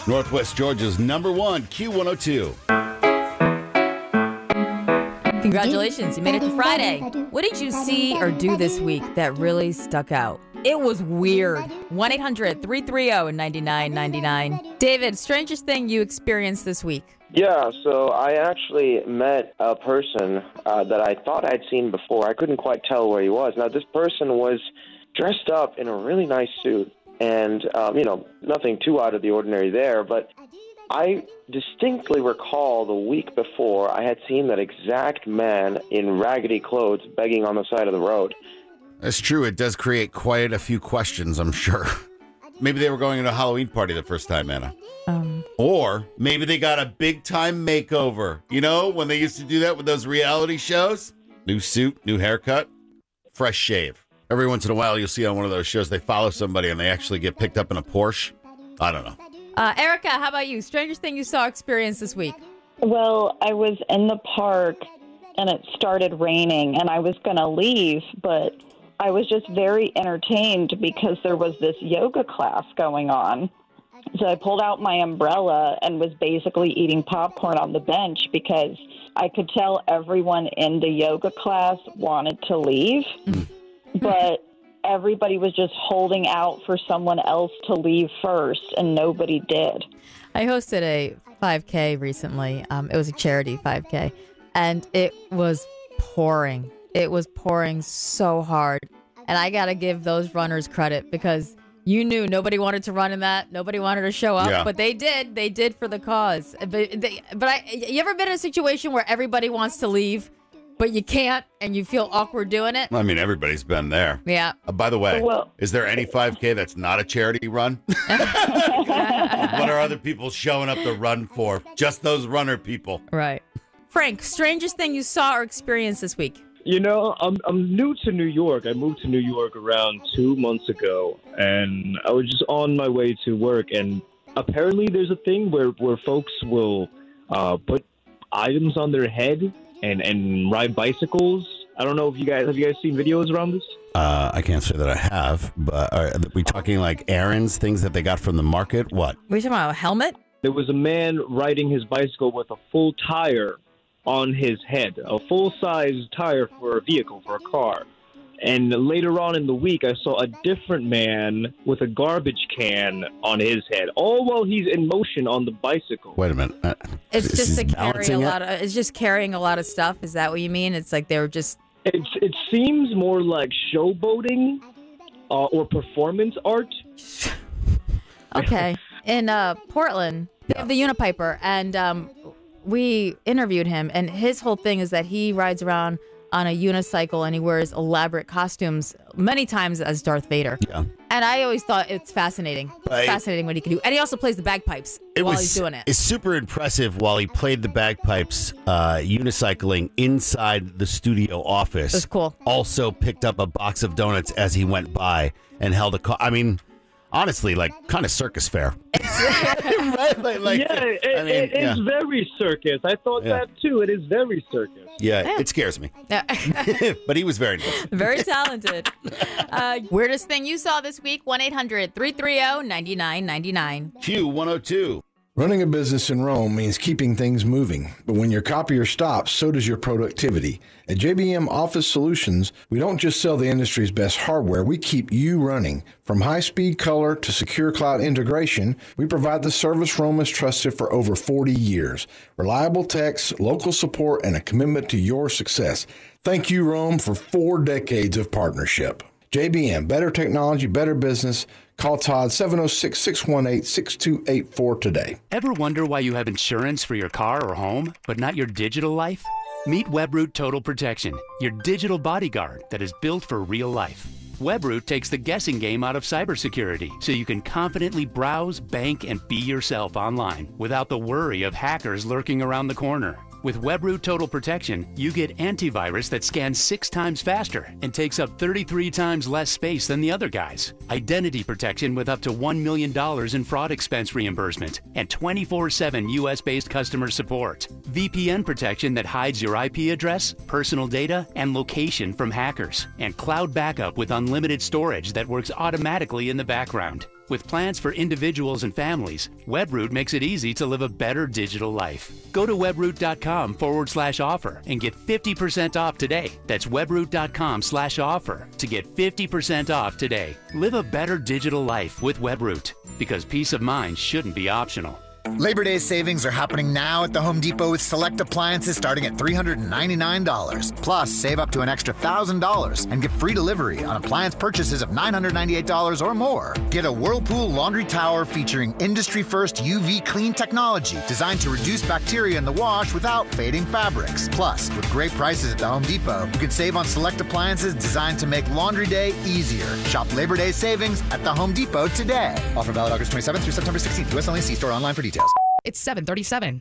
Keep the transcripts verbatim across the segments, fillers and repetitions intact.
Northwest Georgia's number one, Q one oh two. Congratulations, you made it to Friday. What did you see or do this week that really stuck out? It was weird. one eight hundred three three zero nine nine nine nine. David, strangest thing you experienced this week? Yeah, so I actually met a person uh, that I thought I'd seen before. I couldn't quite tell where he was. Now, this person was dressed up in a really nice suit, and, um, you know, nothing too out of the ordinary there, but I distinctly recall the week before I had seen that exact man in raggedy clothes begging on the side of the road. That's true. It does create quite a few questions, I'm sure. Maybe they were going to a Halloween party the first time, Anna. Um. Or maybe they got a big-time makeover. You know, when they used to do that with those reality shows? New suit, new haircut, fresh shave. Every once in a while, you'll see on one of those shows, they follow somebody and they actually get picked up in a Porsche. I don't know. Uh, Erica, how about you? Strangest thing you saw or experienced this week? Well, I was in the park and it started raining and I was going to leave, but I was just very entertained because there was this yoga class going on. So I pulled out my umbrella and was basically eating popcorn on the bench because I could tell everyone in the yoga class wanted to leave, but everybody was just holding out for someone else to leave first, and nobody did. I hosted a five K recently. Um, it was a charity five K, and it was pouring. It was pouring so hard. And I got to give those runners credit because you knew nobody wanted to run in that. Nobody wanted to show up, Yeah. but they did. They did for the cause. But, they, but I, you ever been in a situation where everybody wants to leave, but you can't, and you feel awkward doing it? I mean, everybody's been there. Yeah. Uh, by the way, Well- is there any five K that's not a charity run? What are other people showing up to run for? Just those runner people. Right. Frank, strangest thing you saw or experienced this week? You know, I'm I'm new to New York. I moved to New York around two months ago, and I was just on my way to work. And apparently, there's a thing where, where folks will uh, put items on their head and, and ride bicycles. I don't know if you guys have you guys seen videos around this. Uh, I can't say that I have, but are we talking like errands, things that they got from the market? What? Were you talking about a helmet? There was a man riding his bicycle with a full tire on his head, a full-size tire for a vehicle, for a car. And later on in the week, I saw a different man with a garbage can on his head, all while he's in motion on the bicycle. Wait a minute. Uh, It's is just he to carry a balancing it? lot of. It's just carrying a lot of stuff. Is that what you mean? It's like they were just. It's, it seems more like showboating uh, or performance art. Okay. In uh, Portland, they have the Unipiper, and um, we interviewed him, and his whole thing is that he rides around on a unicycle and he wears elaborate costumes many times as Darth Vader. Yeah. And I always thought it's fascinating. It's Right. fascinating what he can do. And he also plays the bagpipes It while was he's doing it. It's super impressive while he played the bagpipes, uh, unicycling inside the studio office. It was cool. Also picked up a box of donuts as he went by and held a car. I mean, honestly, like kind of circus fair. Right? Like, like, yeah, it, I mean, it is yeah. very circus. I thought Yeah. that too. It is very circus. Yeah, it scares me. But he was very nice. Very talented. Uh, weirdest thing you saw this week? one eight hundred three three zero nine nine nine nine. Q one oh two. Running a business in Rome means keeping things moving, but when your copier stops, so does your productivity. At J B M Office Solutions, we don't just sell the industry's best hardware, we keep you running. From high-speed color to secure cloud integration, we provide the service Rome has trusted for over forty years. Reliable techs, local support, and a commitment to your success. Thank you, Rome, for four decades of partnership. J B M, better technology, better business. Call Todd seven oh six, six one eight, six two eight four today. Ever wonder why you have insurance for your car or home, but not your digital life? Meet WebRoot Total Protection, your digital bodyguard that is built for real life. WebRoot takes the guessing game out of cybersecurity, so you can confidently browse, bank, and be yourself online without the worry of hackers lurking around the corner. With WebRoot Total Protection, you get antivirus that scans six times faster and takes up thirty-three times less space than the other guys. Identity protection with up to one million dollars in fraud expense reimbursement and twenty-four seven U S-based customer support. V P N protection that hides your I P address, personal data, and location from hackers. And cloud backup with unlimited storage that works automatically in the background. With plans for individuals and families, Webroot makes it easy to live a better digital life. Go to webroot.com forward slash offer and get fifty percent off today. That's webroot.com slash offer to get fifty percent off today. Live a better digital life with Webroot, because peace of mind shouldn't be optional. Labor Day savings are happening now at the Home Depot with select appliances starting at three hundred ninety-nine dollars. Plus, save up to an extra one thousand dollars and get free delivery on appliance purchases of nine hundred ninety-eight dollars or more. Get a Whirlpool laundry tower featuring industry-first U V clean technology designed to reduce bacteria in the wash without fading fabrics. Plus, with great prices at the Home Depot, you can save on select appliances designed to make laundry day easier. Shop Labor Day savings at the Home Depot today. Offer valid August twenty-seventh through September sixteenth. U S only. See store online for details. It's seven thirty-seven.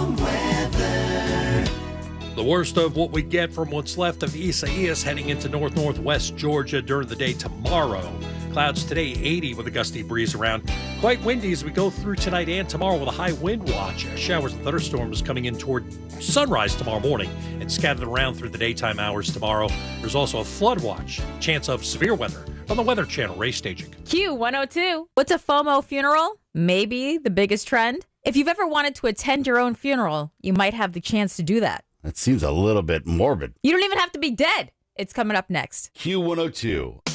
The worst of what we get from what's left of Isaias heading into north-northwest Georgia during the day tomorrow. Clouds today, eighty with a gusty breeze around. Quite windy as we go through tonight and tomorrow with a high wind watch. Showers and thunderstorms coming in toward sunrise tomorrow morning and scattered around through the daytime hours tomorrow. There's also a flood watch. Chance of severe weather on the Weather Channel Ray staging. Q one oh two. What's a FOMO funeral? Maybe the biggest trend. If you've ever wanted to attend your own funeral, you might have the chance to do that. That seems a little bit morbid. You don't even have to be dead. It's coming up next. Q one oh two.